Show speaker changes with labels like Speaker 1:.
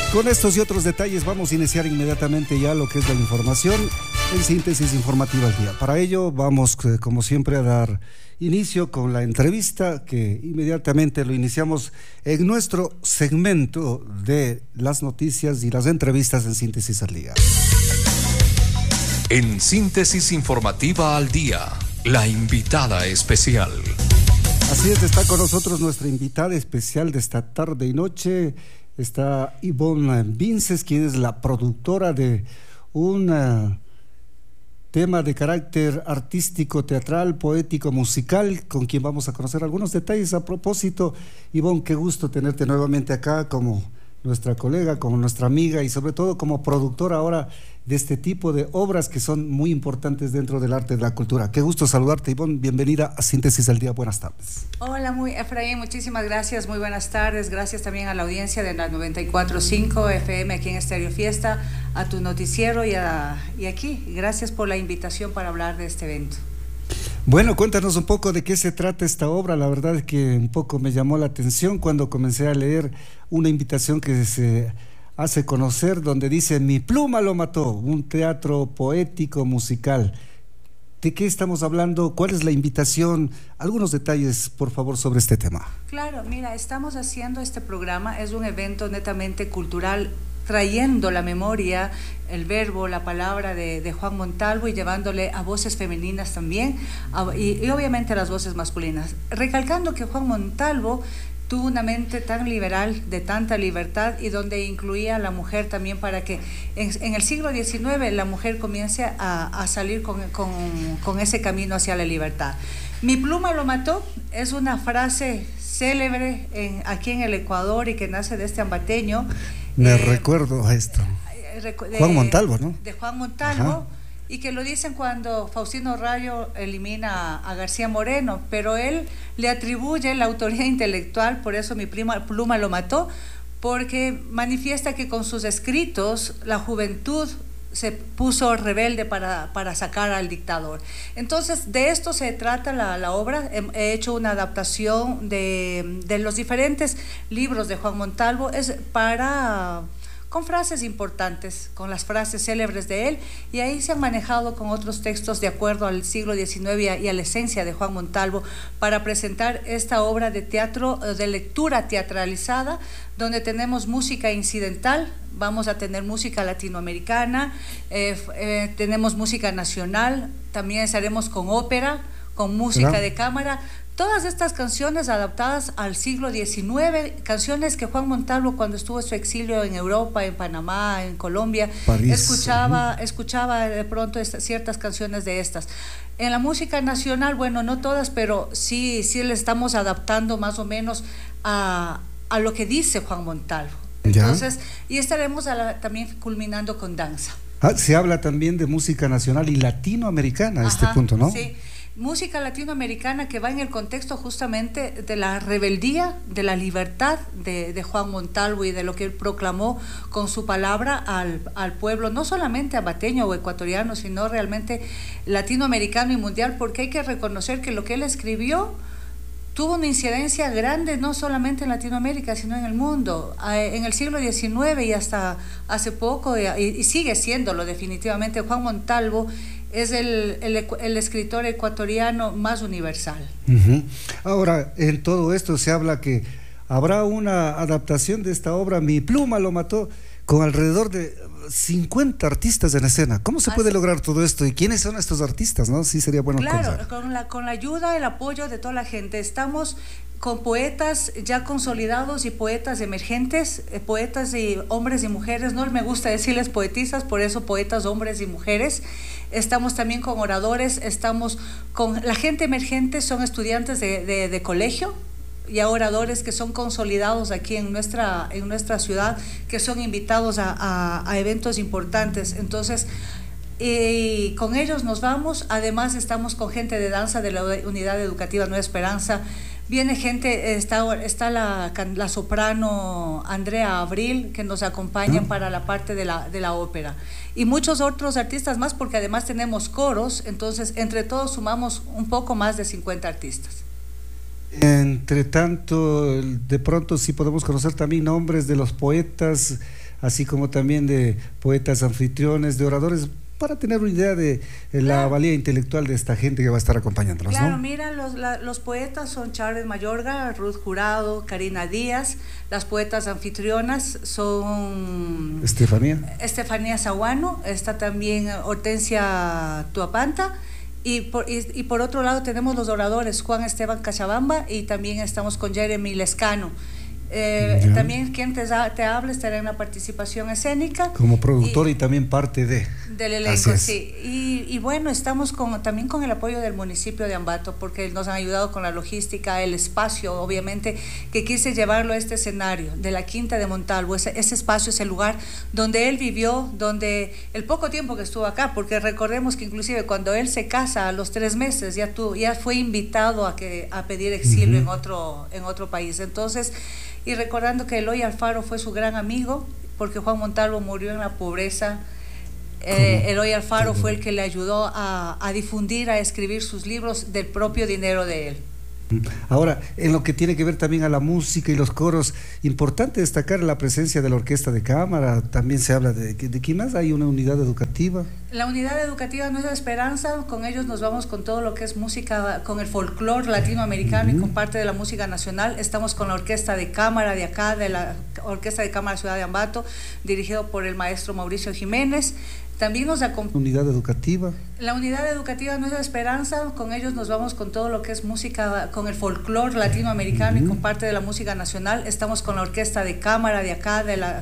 Speaker 1: Con estos y otros detalles vamos a iniciar inmediatamente ya lo que es la información en Síntesis Informativa al Día. Para ello vamos, como siempre, a dar inicio con la entrevista que inmediatamente lo iniciamos en nuestro segmento de las noticias y las entrevistas en Síntesis al Día.
Speaker 2: En Síntesis Informativa al Día, la invitada especial.
Speaker 1: Así es, está con nosotros nuestra invitada especial de esta tarde y noche. Está Ivonne Vinces, quien es la productora de un tema de carácter artístico, teatral, poético, musical, con quien vamos a conocer algunos detalles. A propósito, Ivonne, qué gusto tenerte nuevamente acá como nuestra colega, como nuestra amiga y sobre todo como productora ahora de este tipo de obras que son muy importantes dentro del arte y de la cultura. Qué gusto saludarte, Ivonne. Bienvenida a Síntesis al Día. Buenas tardes.
Speaker 3: Hola, Efraín, muchísimas gracias. Muy buenas tardes. Gracias también a la audiencia de la 94.5 FM aquí en Estéreo Fiesta, a tu noticiero y aquí. Gracias por la invitación para hablar de este evento.
Speaker 1: Bueno, cuéntanos un poco de qué se trata esta obra. La verdad es que un poco me llamó la atención cuando comencé a leer una invitación que se hace conocer donde dice: mi pluma lo mató, un teatro poético musical. ¿De qué estamos hablando? ¿Cuál es la invitación? Algunos detalles, por favor, sobre este tema.
Speaker 3: Claro, mira, estamos haciendo este programa, es un evento netamente cultural, trayendo la memoria, el verbo, la palabra de Juan Montalvo y llevándole a voces femeninas también y obviamente a las voces masculinas. Recalcando que Juan Montalvo tuvo una mente tan liberal, de tanta libertad y donde incluía a la mujer también para que en el siglo XIX la mujer comience a salir con ese camino hacia la libertad. Mi pluma lo mató es una frase célebre aquí en el Ecuador y que nace de este ambateño.
Speaker 1: Me recuerdo a esto. Juan Montalvo, ¿no?
Speaker 3: De Juan Montalvo. Ajá. Y que lo dicen cuando Faustino Rayo elimina a García Moreno, pero él le atribuye la autoría intelectual, por eso mi pluma lo mató, porque manifiesta que con sus escritos la juventud se puso rebelde para sacar al dictador. Entonces, de esto se trata la obra. He hecho una adaptación de los diferentes libros de Juan Montalvo, con frases importantes, con las frases célebres de él, y ahí se han manejado con otros textos de acuerdo al siglo XIX y a la esencia de Juan Montalvo para presentar esta obra de teatro, de lectura teatralizada, donde tenemos música incidental, vamos a tener música latinoamericana, tenemos música nacional, también estaremos con ópera, con música de cámara. Todas estas canciones adaptadas al siglo XIX, canciones que Juan Montalvo cuando estuvo en su exilio en Europa, en Panamá, en Colombia, París, escuchaba de pronto ciertas canciones de estas. En la música nacional, bueno, no todas, pero sí le estamos adaptando más o menos a lo que dice Juan Montalvo. Entonces, y estaremos también culminando con danza.
Speaker 1: Se habla también de música nacional y latinoamericana a este punto, ¿no?
Speaker 3: Sí. Música latinoamericana que va en el contexto justamente de la rebeldía, de la libertad de Juan Montalvo y de lo que él proclamó con su palabra al pueblo, no solamente ambateño o ecuatoriano, sino realmente latinoamericano y mundial, porque hay que reconocer que lo que él escribió tuvo una incidencia grande no solamente en Latinoamérica, sino en el mundo. En el siglo XIX y hasta hace poco, y sigue siéndolo definitivamente, Juan Montalvo es el escritor ecuatoriano más universal.
Speaker 1: Ahora, en todo esto se habla que habrá una adaptación de esta obra, Mi pluma lo mató, con alrededor de 50 artistas en escena. ¿Cómo se puede lograr todo esto? ¿Y quiénes son estos artistas? ¿No? Sí, sería bueno.
Speaker 3: Claro, con la ayuda, el apoyo de toda la gente. Estamos con poetas ya consolidados y poetas emergentes, poetas y hombres y mujeres. No me gusta decirles poetisas, por eso poetas, hombres y mujeres. Estamos también con oradores, estamos con la gente emergente, son estudiantes de colegio, y a oradores que son consolidados aquí en nuestra ciudad, que son invitados a eventos importantes. Entonces, con ellos nos vamos. Además estamos con gente de danza de la Unidad Educativa Nueva Esperanza. Viene gente, está la soprano Andrea Abril, que nos acompañan para la parte de la ópera, y muchos otros artistas más, porque además tenemos coros. Entonces, entre todos sumamos un poco más de 50 artistas.
Speaker 1: Entre tanto, de pronto, si podemos conocer también nombres de los poetas así como también de poetas anfitriones, de oradores, para tener una idea de la
Speaker 3: Claro.
Speaker 1: valía intelectual de esta gente que va a estar acompañándonos,
Speaker 3: Claro,
Speaker 1: ¿no?
Speaker 3: mira, los poetas son Charles Mayorga, Ruth Jurado, Karina Díaz. Las poetas anfitrionas son Estefanía Zaguano, está también Hortensia Tuapanta. Y por otro lado tenemos los oradores, Juan Esteban Cachabamba, y también estamos con Jeremy Lescano. También quien te habla estará en la participación escénica.
Speaker 1: Como productor y también parte
Speaker 3: del elenco, sí. Y bueno, estamos también con el apoyo del municipio de Ambato, porque nos han ayudado con la logística, el espacio, obviamente, que quise llevarlo a este escenario de la Quinta de Montalvo. Ese espacio es el lugar donde él vivió, donde el poco tiempo que estuvo acá, porque recordemos que inclusive cuando él se casa a los 3 meses, ya fue invitado a pedir exilio en otro país. Entonces, y recordando que Eloy Alfaro fue su gran amigo, porque Juan Montalvo murió en la pobreza. Eloy Alfaro fue el que le ayudó a difundir, a escribir sus libros del propio dinero de él.
Speaker 1: Ahora, en lo que tiene que ver también a la música y los coros, importante destacar la presencia de la orquesta de cámara. También se habla de ¿quién más? Hay una unidad educativa.
Speaker 3: La unidad educativa Nuestra Esperanza, con ellos nos vamos con todo lo que es música, con el folclore latinoamericano y con parte de la música nacional. Estamos con la orquesta de cámara de acá, de la Orquesta de Cámara Ciudad de Ambato, dirigido por el maestro Mauricio Jiménez. También nos acompaña
Speaker 1: unidad educativa.
Speaker 3: La unidad educativa Nuestra Esperanza, con ellos nos vamos con todo lo que es música, con el folclore latinoamericano y con parte de la música nacional. Estamos con la orquesta de cámara de acá, de la